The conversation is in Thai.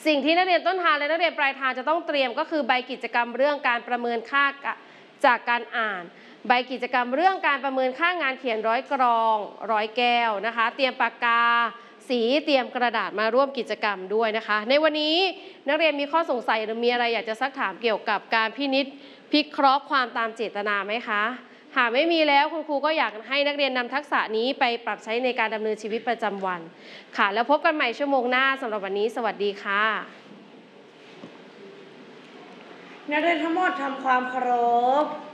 สิ่งที่นักเรียนต้นทางและนักเรียนปลายทางจะต้องเตรียมก็คือใบกิจกรรมเรื่องการประเมินค่าจากการอ่านใบกิจกรรมเรื่องการประเมินค่างานเขียนร้อยกรองร้อยแก้วนะคะเตรียมปากกาสีเตรียมกระดาษมาร่วมกิจกรรมด้วยนะคะในวันนี้นักเรียนมีข้อสงสัยหรือมีอะไรอยากจะซักถามเกี่ยวกับการพิเคราะห์ความตามเจตนาไหมคะหากไม่มีแล้วคุณครูก็อยากให้นักเรียนนำทักษะนี้ไปปรับใช้ในการดำเนินชีวิตประจำวันค่ะแล้วพบกันใหม่ชั่วโมงหน้าสำหรับวันนี้สวัสดีค่ะนักเรียนทั้งหมดทำความเคารพ